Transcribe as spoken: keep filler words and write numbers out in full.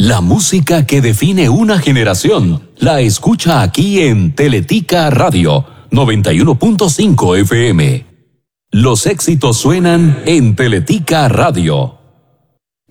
La música que define una generación la escucha aquí en Teletica Radio noventa y uno punto cinco F M. Los éxitos suenan en Teletica Radio.